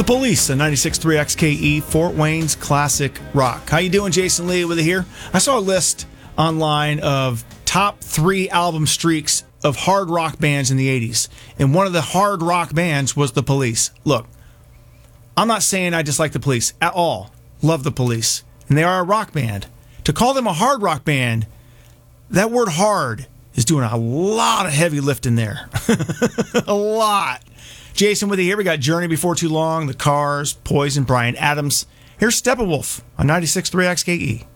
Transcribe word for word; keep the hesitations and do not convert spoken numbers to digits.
The Police on ninety-six point three X K E, Fort Wayne's classic rock. How you doing, Jason Lee with it here? I saw a list online of top three album streaks of hard rock bands in the eighties, and one of the hard rock bands was The Police. Look, I'm not saying I dislike The Police at all. Love The Police, and they are a rock band. To call them a hard rock band, that word hard is doing a lot of heavy lifting there. A lot. Jason with you here. We got Journey Before Too Long, The Cars, Poison, Bryan Adams. Here's Steppenwolf on ninety-six point three X K E.